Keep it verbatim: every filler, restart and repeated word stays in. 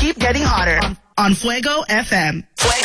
keep getting hotter on, on Fuego F M. Fuego.